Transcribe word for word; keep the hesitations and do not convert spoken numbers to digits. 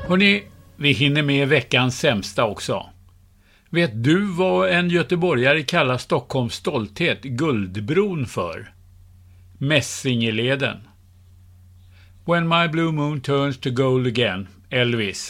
Hörrni, vi hinner med veckans sämsta också. Vet du vad en göteborgare kallar Stockholms stolthet, Guldbron, för? Mässingeleden. When my blue moon turns to gold again, Elvis.